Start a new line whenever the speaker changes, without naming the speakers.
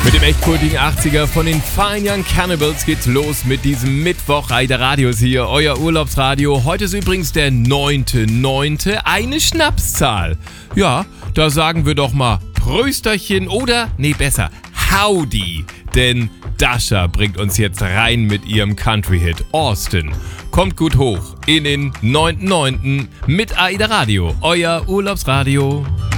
Mit dem echt kultigen 80er von den Fine Young Cannibals geht's los mit diesem Mittwoch. Eider Radios hier, euer Urlaubsradio. Heute ist übrigens der 9.9., eine Schnapszahl. Ja, da sagen wir doch mal Prösterchen oder, besser, Howdy. Denn Dasha bringt uns jetzt rein mit ihrem Country-Hit Austin. Kommt gut hoch in den 9.9. mit Eider Radio, euer Urlaubsradio.